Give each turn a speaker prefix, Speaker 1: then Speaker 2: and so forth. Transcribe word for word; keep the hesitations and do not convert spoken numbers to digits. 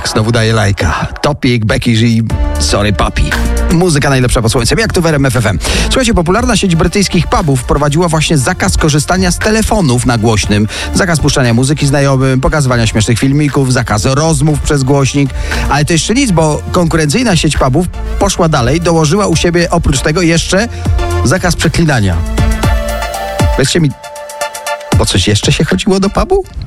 Speaker 1: tak, znowu daję lajka. Topic, Becky G, Sorry Papi. Muzyka najlepsza pod słońcem, jak to w R M F F M. Słuchajcie, popularna sieć brytyjskich pubów wprowadziła właśnie zakaz korzystania z telefonów na głośnym, zakaz puszczania muzyki znajomym, pokazywania śmiesznych filmików, zakaz rozmów przez głośnik. Ale to jeszcze nic, bo konkurencyjna sieć pubów poszła dalej, dołożyła u siebie oprócz tego jeszcze zakaz przeklinania. Powiedzcie mi, po coś jeszcze się chodziło do pubu?